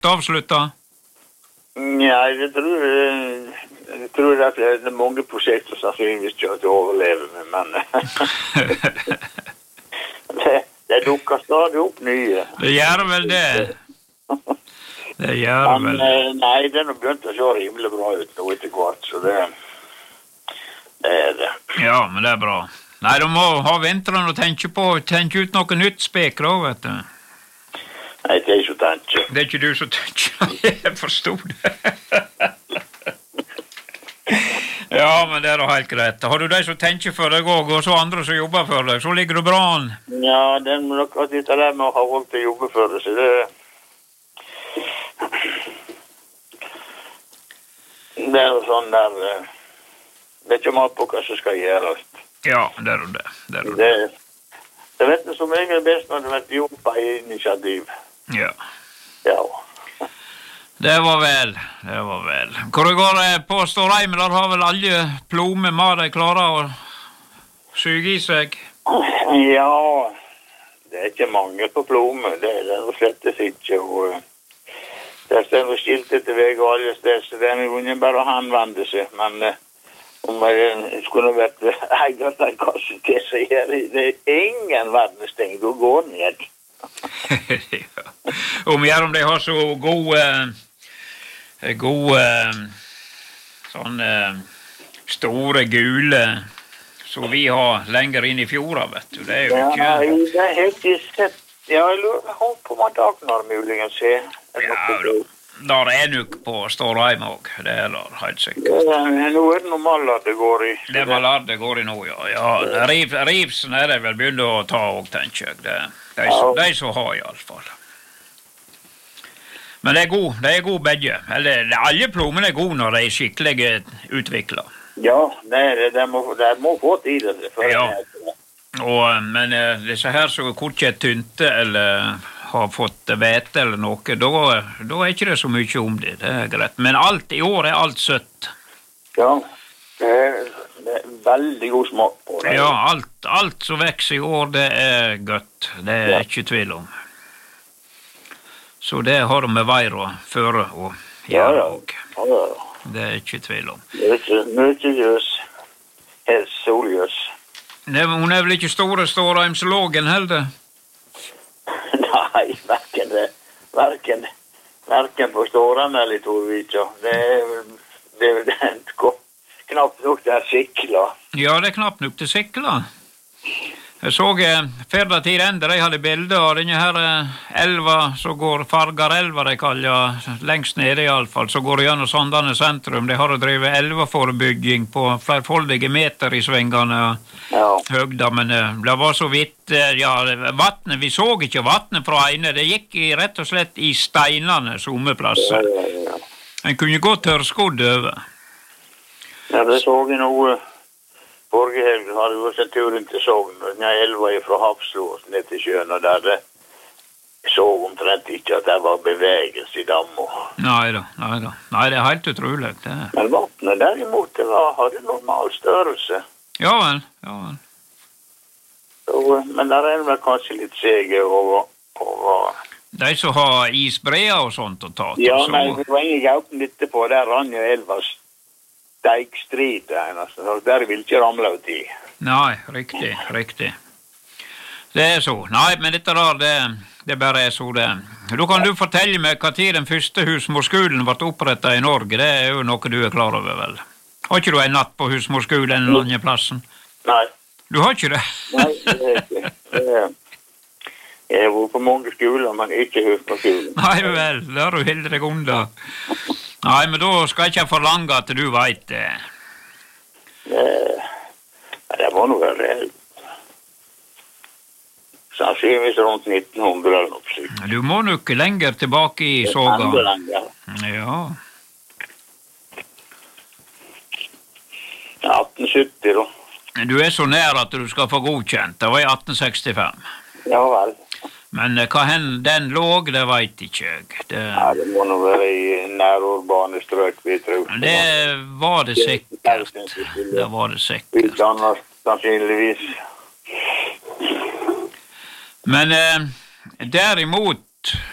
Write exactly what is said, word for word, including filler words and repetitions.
avslutta? Ja, jeg tror, jeg tror at det er mange prosjekter som sannsynligvis ikke har overlevende, men det, det dukker stadig opp nye. Det gjør vel det. Det gjør men, vel. Nei, det er nok begynt å se rimelig bra ut nå etter hvert, så det, det er det. Ja, men det er bra. Nei, du må ha vinteren og tenke på, tenke ut noe nytt spek da, vet du. Nei, det er ikke så tenke. Det er ikke du som tenker, jeg forstod det. Ja, men det er da helt greit. Har du de som tenker for deg også, og så andre som jobber for deg, så ligger du bra an. Ja, det er nok at det der med å ha holdt til å jobbe for deg, så det... Det er jo sånn der... Det er ikke mat på hva som skal gjøres. Ja, det er jo det. Det er jo det. Det vet du som regel best når du vet jobba i initiativ. Ja. Ja. Det var vel, det var vel. Hvor det går på Stårheim, der har vel alle plomer med de klarer å suge i seg? Ja, det er ikke mange på plomer, det er det jo slett ikke. Og det er jo skiltet til vei og alle steder, så det er jo ikke bare å henvende seg, men... Om jeg skulle vært eier til en kasse til, så er det ingen verdensting. Du går ned. Ja. Om jeg om de har så gode, gode sånne store gule som vi har lenger inn i fjorda, vet du. Det er jo ikke... Ja, det er helt i sett. Ja, jeg lurer på om at Agnar muligens ser. Ja, da. Der er nok på Stårheim også, det er der helt sikkert. Ja, nå er det noe Mallard det går i. Det er Mallard det går i nå, ja. Ja, riv, rivsen er det vel begynner å ta også, tenker jeg. Det er de, ja. de som har i alle fall. Men det er god, det er god begge. Eller, alle plommene er gode når de er skikkelig utviklet. Ja, det er det. De må, de må få tid til det. Ja, og, men disse her som ikke er tynte, eller... har fått vete eller noe, da, da er ikke det så mye om det, det er greit. Men alt i år er alt søtt. Ja, det er, det er veldig god smak på det. Ja, alt, alt som vekser i år, det er godt. Det er ja. Ikke tvil om. Så det har de med veier å føre og gjøre også. Ja, ja. Ja. Det er ikke tvil om. Det er ikke mye jøs. Helst soljøs. Hun er vel ikke store Stårheimslågen heller? Nei, hverken det, hverken, hverken på Stårheim eller Torvitja. Det er det er det, knapt nok det er sikla. Ja, det er knapt nok det sikla. Jeg så Firda tid enda, de hadde bilder av denne her elva, som går Fargarelva, de kaller, lengst nede i alle fall, så går det gjennom Sandane sentrum. De har drevet elvaforebygging på flerfoldige meter i svingene ja. Høgda, men det var så vidt, ja, vattnet, vi så ikke vattnet fra ene, det gikk i, rett og slett i steinene, sommeplasser. Ja, ja, ja. En kunne gå tørrskodd over. Ja, det så jeg noe. Forrige helg hadde vi også en tur inn til Sogn, og jeg elva fra Hafslo ned til sjøen, og der det så omtrent ikke at det var bevegelse i dammen. Nei da, nei da. Nei, det er helt utrolig. Det er... Men vattnet derimot, det var, hadde normal størrelse. Ja vel, ja vel. Så, men der er vel kanskje litt sege over... over... De som har isbreer og sånt å ta til. Ja, så... nei, det var ingen gaupen litt på, der rann jo elvas steikstrid, altså. Der vil ikke ramle ut i. Nei, riktig, riktig. Det er så. Nei, men dette der, det, det bare er så det. Da kan du fortelle meg hva tid den første husmorskolen ble opprettet i Norge. Det er jo noe du er klar over, vel? Har ikke du en natt på husmorskolen eller andre plassen? Nei. Du har ikke det? Nei, det er ikke. Det er... Jeg har vært på mange skoler, men ikke husmorskolen. Nei vel, det har du helt deg unna. Nei, men da skal jeg ikke forlange at du vet det. Det, det må nå være reelt. Sannsynligvis rundt nitten hundre eller noe slik. Du må nok lenger tilbake i Såga. Enda lenger. Ja. atten sytti da. Du er så nær at du skal få godkjent. Det var i atten sekstifem. Ja vel. Men hva hen den låg, det vet ikke jeg. Det... Ja, det må nå være i nærurbane strøk, vi tror. Det var det sikkert. Det var det sikkert. Ikke annars, sannsynligvis. Men eh, derimot,